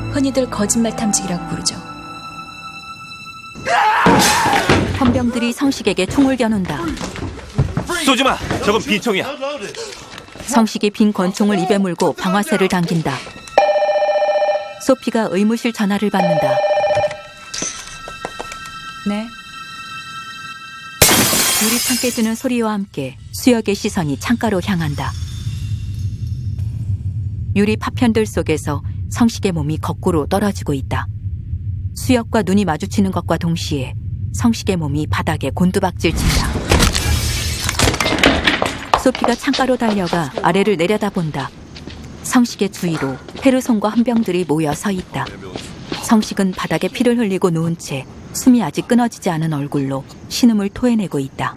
흔히들 거짓말 탐지기라고 부르죠. 헌병들이 성식에게 총을 겨눈다. 쏘지마! 저건 비총이야. 성식이 빈 권총을 입에 물고 방아쇠를 당긴다. 소피가 의무실 전화를 받는다. 네. 유리창 깨지는 소리와 함께 수혁의 시선이 창가로 향한다. 유리 파편들 속에서 성식의 몸이 거꾸로 떨어지고 있다. 수혁과 눈이 마주치는 것과 동시에 성식의 몸이 바닥에 곤두박질 친다. 소피가 창가로 달려가 아래를 내려다본다. 성식의 주위로 페르손과 헌병들이 모여 서 있다. 성식은 바닥에 피를 흘리고 누운 채 숨이 아직 끊어지지 않은 얼굴로 신음을 토해내고 있다.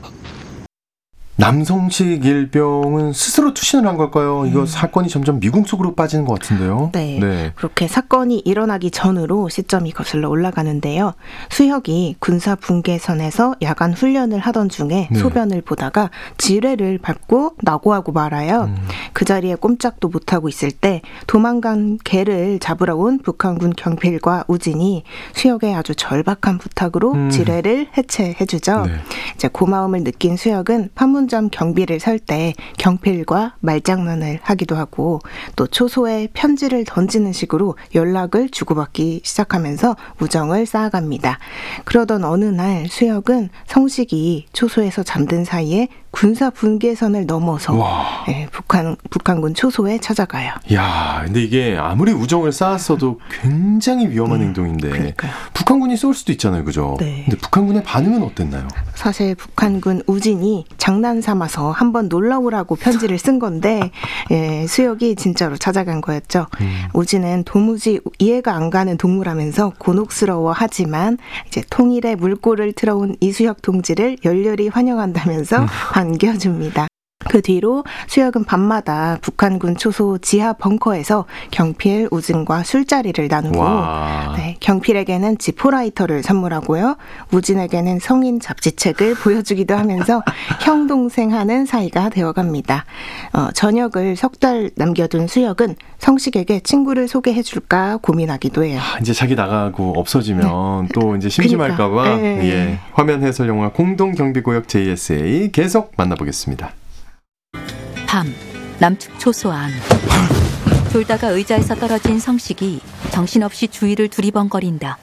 남성식 일병은 스스로 투신을 한 걸까요? 이거 사건이 점점 미궁 속으로 빠지는 것 같은데요. 네. 그렇게 사건이 일어나기 전으로 시점이 거슬러 올라가는데요. 수혁이 군사 분계선에서 야간 훈련을 하던 중에 소변을 보다가 지뢰를 밟고 낙오하고 말아요. 그 자리에 꼼짝도 못하고 있을 때 도망간 개를 잡으러 온 북한군 경필과 우진이 수혁의 아주 절박한 부탁으로 지뢰를 해체해주죠. 이제 고마움을 느낀 수혁은 판문점 경비를 설 때 경필과 말장난을 하기도 하고 또 초소에 편지를 던지는 식으로 연락을 주고받기 시작하면서 우정을 쌓아갑니다. 그러던 어느 날 수혁은 성식이 초소에서 잠든 사이에 군사 분계선을 넘어서 북한군 초소에 찾아가요. 야, 근데 이게 아무리 우정을 쌓았어도 굉장히 위험한 행동인데 그러니까요. 북한군이 쏠 수도 있잖아요, 그죠? 네. 근데 북한군의 반응은 어땠나요? 사실 북한군 우진이 장난 삼아서 한번 놀라오라고 편지를 쓴 건데 수혁이 진짜로 찾아간 거였죠. 우진은 도무지 이해가 안 가는 동무라면서 곤혹스러워하지만 이제 통일의 물꼬를 틀어온 이수혁 동지를 열렬히 환영한다면서 반겨줍니다. 그 뒤로 수혁은 밤마다 북한군 초소 지하 벙커에서 경필, 우진과 술자리를 나누고 경필에게는 지포라이터를 선물하고요. 우진에게는 성인 잡지책을 보여주기도 하면서 형 동생 하는 사이가 되어갑니다. 저녁을 석 달 남겨둔 수혁은 성식에게 친구를 소개해줄까 고민하기도 해요. 이제 자기 나가고 없어지면 또 이제 심심할까 봐. 화면 해설 영화 공동경비구역 JSA 계속 만나보겠습니다. 밤, 남측 초소 안. 졸다가 의자에서 떨어진 성식이 정신없이 주위를 두리번거린다.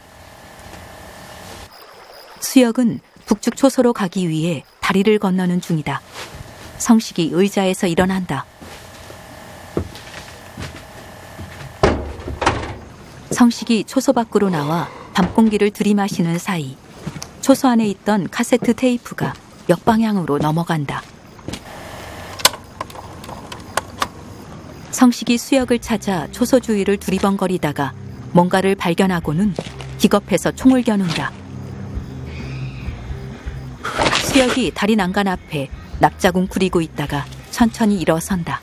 수혁은 북측 초소로 가기 위해 다리를 건너는 중이다. 성식이 의자에서 일어난다. 성식이 초소 밖으로 나와 밤공기를 들이마시는 사이 초소 안에 있던 카세트 테이프가 역방향으로 넘어간다. 성식이 수혁을 찾아 초소 주위를 두리번거리다가 뭔가를 발견하고는 기겁해서 총을 겨눈다. 수혁이 다리 난간 앞에 납작 웅크리고 있다가 천천히 일어선다.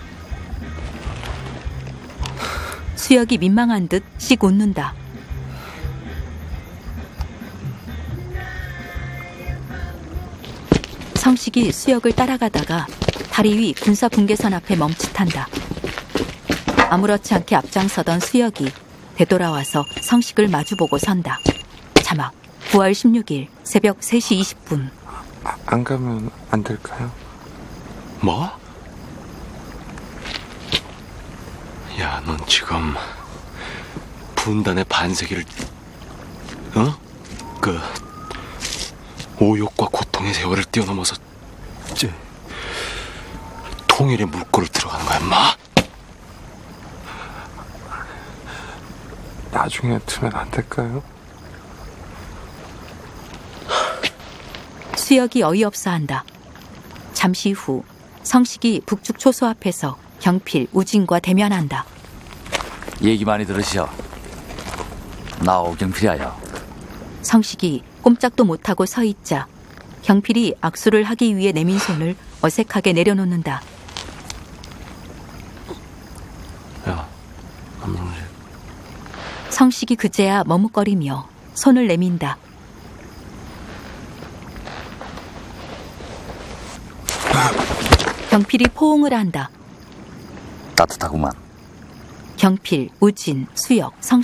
수혁이 민망한 듯 씩 웃는다. 성식이 수혁을 따라가다가 다리 위 군사 분계선 앞에 멈칫한다. 아무렇지 않게 앞장서던 수혁이 되돌아와서 성식을 마주보고 선다. 자막 9월 16일 새벽 3시 20분. 안 가면 안 될까요? 뭐? 야, 넌 지금 분단의 반세기를 그 오욕과 고통의 세월을 뛰어넘어서 통일의 물꼬를 들어가는 거야, 인마? 나중에 두면 안 될까요? 수혁이 어이없어 한다. 잠시 후 성식이 북측 초소 앞에서 경필, 우진과 대면한다. 얘기 많이 들으시오. 나 오경필이야. 성식이 꼼짝도 못하고 서 있자 경필이 악수를 하기 위해 내민 손을 어색하게 내려놓는다. 야, 안무지. 성식이 그제야 머뭇거리며 손을 내민다. 경필이 포옹을 한다. 따뜻하구만. 경필, 우진, 수혁, 성식